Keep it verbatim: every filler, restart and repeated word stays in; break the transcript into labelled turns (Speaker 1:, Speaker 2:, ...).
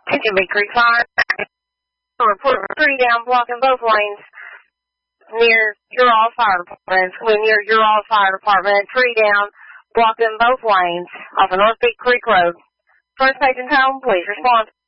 Speaker 1: Attention Big Creek Fire. Report a tree down blocking both lanes near Ural Fire Department. Near Ural Fire Department. Tree down blocking both lanes off of North Big Creek Road. First patient home, please respond.